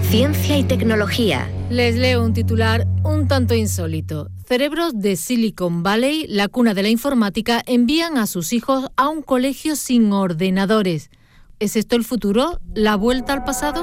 Ciencia y tecnología. Les leo un titular un tanto insólito. Cerebros de Silicon Valley, la cuna de la informática, envían a sus hijos a un colegio sin ordenadores. ¿Es esto el futuro? ¿La vuelta al pasado?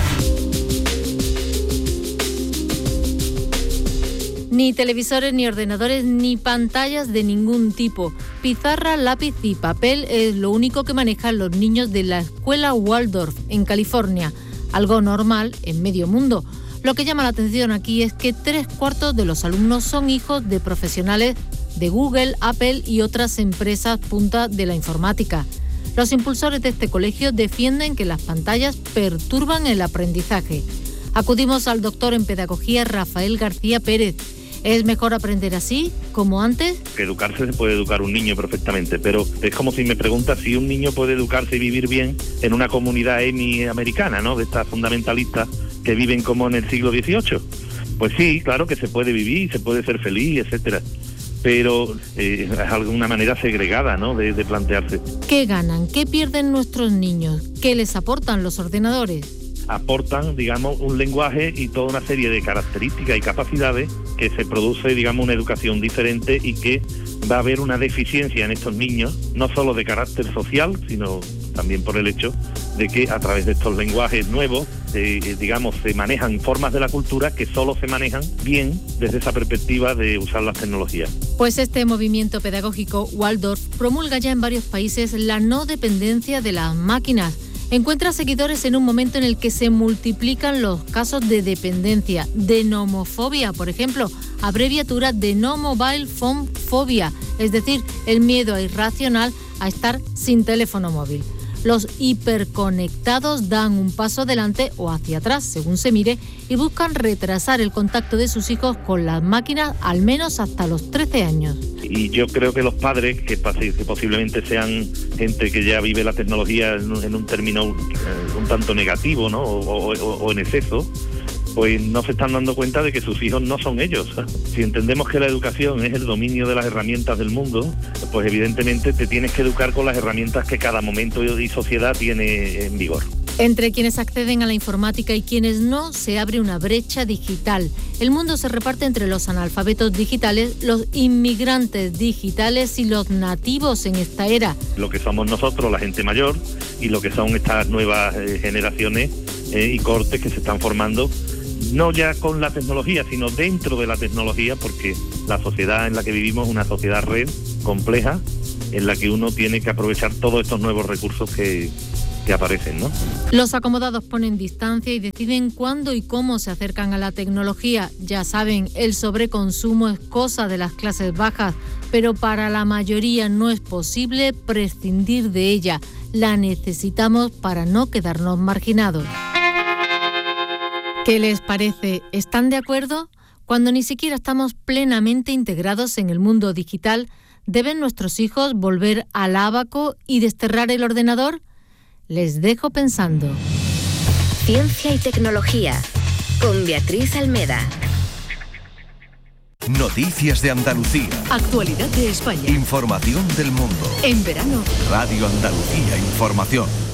Ni televisores, ni ordenadores, ni pantallas de ningún tipo. Pizarra, lápiz y papel es lo único que manejan los niños de la escuela Waldorf, en California. Algo normal en medio mundo. Lo que llama la atención aquí es que 3/4 de los alumnos son hijos de profesionales de Google, Apple y otras empresas punta de la informática. Los impulsores de este colegio defienden que las pantallas perturban el aprendizaje. Acudimos al doctor en pedagogía Rafael García Pérez. ¿Es mejor aprender así, como antes? Educarse se puede educar un niño perfectamente, pero es como si me preguntas si un niño puede educarse y vivir bien en una comunidad americana, ¿no? De estas fundamentalistas que viven como en el siglo XVIII. Pues sí, claro que se puede vivir, se puede ser feliz, etcétera. Pero es alguna manera segregada, ¿no? de plantearse. ¿Qué ganan? ¿Qué pierden nuestros niños? ¿Qué les aportan los ordenadores? Aportan, digamos, un lenguaje y toda una serie de características y capacidades que se produce, digamos, una educación diferente y que va a haber una deficiencia en estos niños, no solo de carácter social, sino también por el hecho de que a través de estos lenguajes nuevos, digamos, se manejan formas de la cultura que solo se manejan bien desde esa perspectiva de usar las tecnologías. Pues este movimiento pedagógico Waldorf promulga ya en varios países la no dependencia de las máquinas. Encuentra seguidores en un momento en el que se multiplican los casos de dependencia, de nomofobia, por ejemplo, abreviatura de no mobile phone phobia, es decir, el miedo irracional a estar sin teléfono móvil. Los hiperconectados dan un paso adelante o hacia atrás, según se mire, y buscan retrasar el contacto de sus hijos con las máquinas al menos hasta los 13 años. Y yo creo que los padres, que posiblemente sean gente que ya vive la tecnología en un término un tanto negativo, ¿no? o en exceso, pues no se están dando cuenta de que sus hijos no son ellos. Si entendemos que la educación es el dominio de las herramientas del mundo, pues evidentemente te tienes que educar con las herramientas que cada momento y sociedad tiene en vigor. Entre quienes acceden a la informática y quienes no, se abre una brecha digital. El mundo se reparte entre los analfabetos digitales, los inmigrantes digitales y los nativos en esta era. Lo que somos nosotros, la gente mayor, y lo que son estas nuevas generaciones y cortes que se están formando, no ya con la tecnología, sino dentro de la tecnología, porque la sociedad en la que vivimos es una sociedad red compleja, en la que uno tiene que aprovechar todos estos nuevos recursos que aparecen, ¿no? Los acomodados ponen distancia y deciden cuándo y cómo se acercan a la tecnología. Ya saben, el sobreconsumo es cosa de las clases bajas, pero para la mayoría no es posible prescindir de ella. La necesitamos para no quedarnos marginados. ¿Qué les parece? ¿Están de acuerdo? Cuando ni siquiera estamos plenamente integrados en el mundo digital, ¿deben nuestros hijos volver al ábaco y desterrar el ordenador? Les dejo pensando. Ciencia y tecnología, con Beatriz Almeda. Noticias de Andalucía. Actualidad de España. Información del mundo. En verano. Radio Andalucía Información.